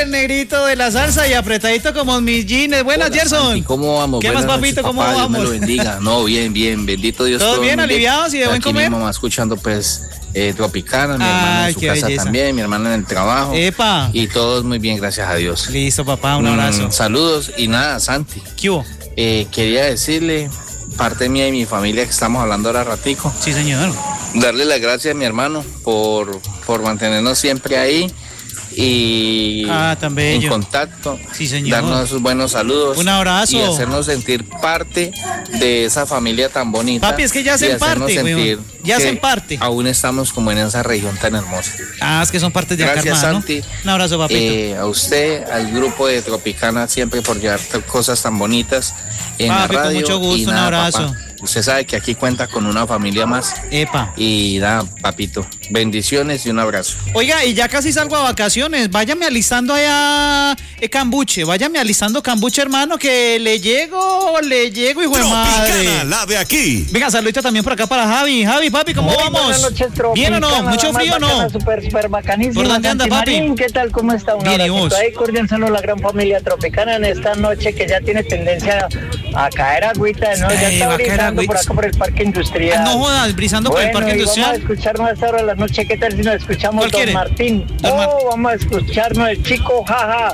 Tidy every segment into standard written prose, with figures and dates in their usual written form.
el negrito de la salsa y apretadito como mis jeans. Buenas, hola, Gerson. Santi, ¿cómo vamos? ¿Qué Buenas más, papito? noches, ¿Cómo papá, vamos? Dios me lo bendiga. No, bien, bendito Dios. ¿Todo bien, aliviados y de buen aquí comer? Mi mamá escuchando, pues, Tropicana, mi hermana en su casa belleza. también, mi hermana en el trabajo. ¡Epa! Y todos muy bien, gracias a Dios. Listo, papá, un abrazo. Saludos y nada, Santi. ¿Qué hubo? Quería decirle, parte mía y mi familia, que estamos hablando ahora ratico. Sí, señor. Darle las gracias a mi hermano por mantenernos siempre ahí y tan bello. en contacto. Sí, señor. Darnos esos buenos saludos. Un abrazo. Y hacernos sentir parte de esa familia tan bonita. Papi, es que ya hacen parte, güey. Ya hacen parte. Aún estamos como en esa región tan hermosa. Es que son partes de acá, hermano. Gracias, Santi. Un abrazo, papito. A usted, al grupo de Tropicana, siempre por llevar cosas tan bonitas en papi, la radio. Con mucho gusto, un abrazo. Papá, usted sabe que aquí cuenta con una familia más. ¡Epa! Y nada, papito, bendiciones y un abrazo. Oiga, y ya casi salgo a vacaciones. Váyame alistando allá cambuche. Váyame alistando cambuche, hermano, que le llego, hijo de madre. Tropicana, la de aquí. Venga, saludito también por acá para Javi. Javi, papi, ¿cómo vamos? Buenas noches, Tropicana. ¿Bien o no? ¿Mucho frío o no? Súper bacanísimo. ¿Por dónde anda, papi? Marín, ¿qué tal? ¿Cómo está? Un bien, ¿y vos? Ahí, cordial saludo a la gran familia Tropicana en esta noche que ya tiene tendencia a caer agüita, ¿no? Ya está brisando por acá por el parque industrial. No jodas, brisando por el parque industrial. Vamos a escucharnos a esta hora de la noche. ¿Qué tal si nos escuchamos Don Martín? Vamos a escucharnos el chico jaja.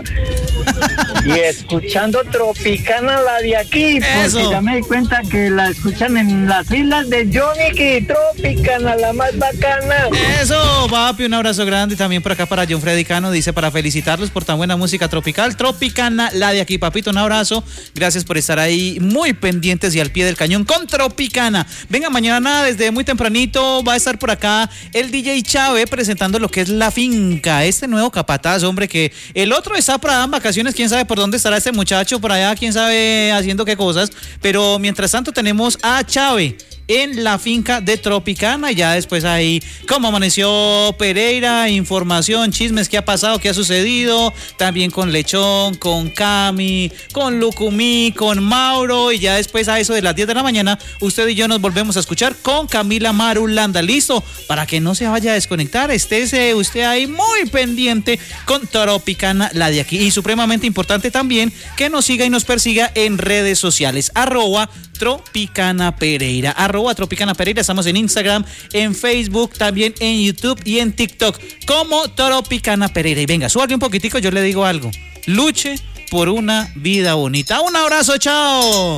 Y escuchando Tropicana, la de aquí, porque ya me di cuenta que la escuchan en las islas de Johnny, Tropicana, la más bacana. Eso, papi, un abrazo grande también por acá para John Freddy Cano, dice para felicitarlos por tan buena música tropical. Tropicana, la de aquí, papito, un abrazo. Gracias por estar ahí muy pendientes y al pie del cañón con Tropicana. Venga, mañana desde muy tempranito va a estar por acá el DJ Chávez presentando lo que es La Finca, este nuevo capataz, hombre, que el otro está por allá en vacaciones, quién sabe por dónde estará este muchacho, por allá, quién sabe haciendo qué cosas, pero mientras tanto tenemos a Chávez en La Finca de Tropicana. Ya después ahí cómo amaneció Pereira, información, chismes, qué ha pasado, qué ha sucedido, también con Lechón, con Cami, con Lucumí, con Mauro, y ya después a eso de las 10 de la mañana usted y yo nos volvemos a escuchar con Camila Marulanda. Listo, para que no se vaya a desconectar, estése usted ahí muy pendiente con Tropicana, la de aquí, y supremamente importante también que nos siga y nos persiga en redes sociales, @Tropicana Pereira, @Tropicana Pereira. Estamos en Instagram, en Facebook, también en YouTube y en TikTok como Tropicana Pereira. Y venga, súbale un poquitico, yo le digo algo. Luche por una vida bonita. Un abrazo, chao.